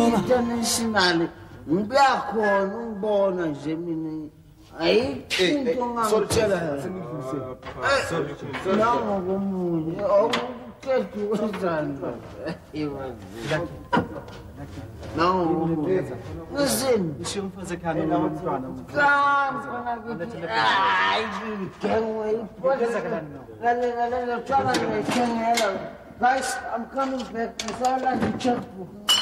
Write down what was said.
international ngiyakhona ungibona nje mina ayikho into ngangitshela nangokomunye okuqeda ukwenzani nangokomunye listen isho umfazi ekhaya nomntwana guys, I'm coming back. I saw like a checkbook.